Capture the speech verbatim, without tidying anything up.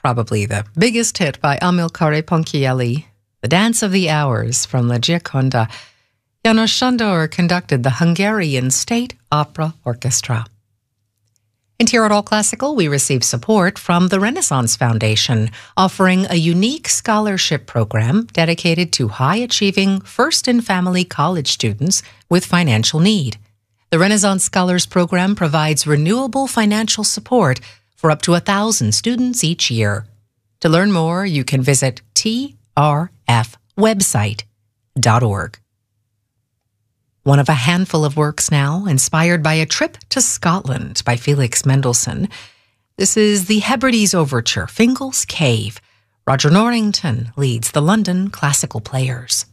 probably the biggest hit by Amilcare Ponchielli, The Dance of the Hours from La Gioconda. János Sándor conducted the Hungarian State Opera Orchestra. And here at All Classical, we receive support from the Renaissance Foundation, offering a unique scholarship program dedicated to high-achieving first-in-family college students with financial need. The Renaissance Scholars Program provides renewable financial support for up to a thousand students each year. To learn more, you can visit t r f website dot org. One of a handful of works now, inspired by a trip to Scotland by Felix Mendelssohn. This is the Hebrides Overture, Fingal's Cave. Roger Norrington leads the London Classical Players.